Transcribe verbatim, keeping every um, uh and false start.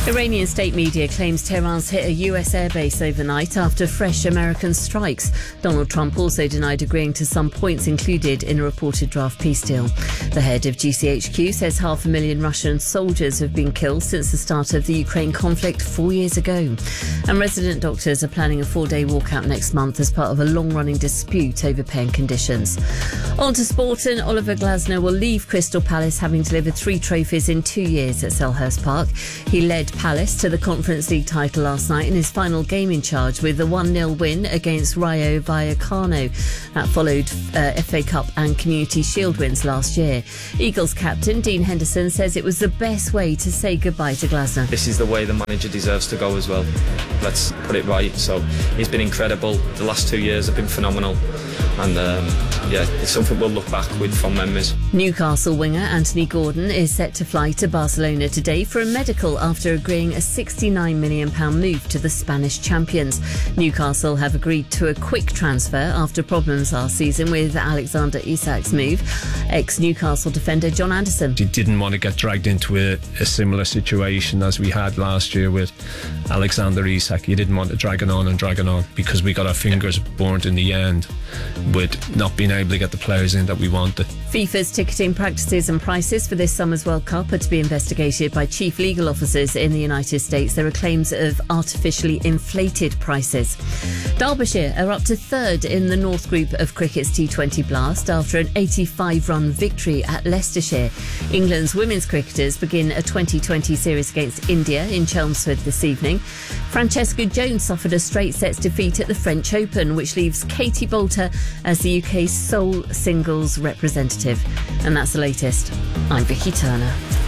Iranian state media claims Tehran's hit a U S airbase overnight after fresh American strikes. Donald Trump also denied agreeing to some points included in a reported draft peace deal. The head of G C H Q says half a million Russian soldiers have been killed since the start of the Ukraine conflict four years ago. And resident doctors are planning a four-day walkout next month as part of a long-running dispute over pay and conditions. On to sport, and Oliver Glasner will leave Crystal Palace having delivered three trophies in two years at Selhurst Park. He led Palace to the Conference League title last night in his final game in charge with a one nil win against Rayo Vallecano. That followed uh, F A Cup and Community Shield wins last year. Eagles captain Dean Henderson says it was the best way to say goodbye to Glasner. This is the way the manager deserves to go as well. Let's put it right. So he's been incredible. The last two years have been phenomenal. And um, yeah, it's something we'll look back with fond memories. Newcastle winger Anthony Gordon is set to fly to Barcelona today for a medical after agreeing a sixty-nine million pounds move to the Spanish champions. Newcastle have agreed to a quick transfer after problems last season with Alexander Isak's move. Ex-Newcastle defender John Anderson. He didn't want to get dragged into a, a similar situation as we had last year with Alexander Isak. He didn't want to drag it on and drag it on because we got our fingers burnt in the end with not being able to get the players in that we wanted. FIFA's ticketing practices and prices for this summer's World Cup are to be investigated by chief legal officers in the United States. There are claims of artificially inflated prices. Derbyshire are up to third in the North Group of cricket's T twenty Blast after an eighty-five run victory at Leicestershire. England's women's cricketers begin a twenty twenty series against India in Chelmsford this evening. Francesca Jones suffered a straight sets defeat at the French Open, which leaves Katie Boulter as the U K's sole singles representative. And that's the latest. I'm Vicky Turner.